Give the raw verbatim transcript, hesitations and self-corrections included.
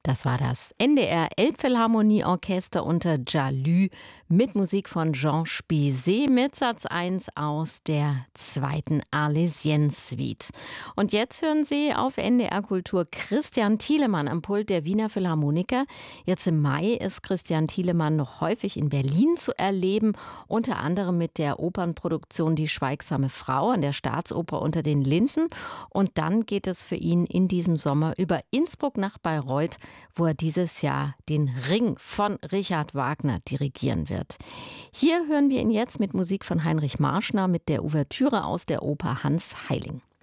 Das war das N D R Elbphilharmonieorchester unter Jalü mit Musik von Georges Bizet mit Satz eins aus der zweiten Arlésienne-Suite. Und jetzt hören Sie auf N D R Kultur Christian Thielemann am Pult der Wiener Philharmoniker. Jetzt im Mai ist Christian Thielemann noch häufig in Berlin zu erleben, unter anderem mit der Opernproduktion Die schweigsame Frau an der Staatsoper unter den Linden. Und dann geht es für ihn in diesem Sommer über Innsbruck nach Bayreuth, wo er dieses Jahr den Ring von Richard Wagner dirigieren wird. Hier hören wir ihn jetzt mit Musik von Heinrich Marschner mit der Ouvertüre aus der Oper Hans Heiling.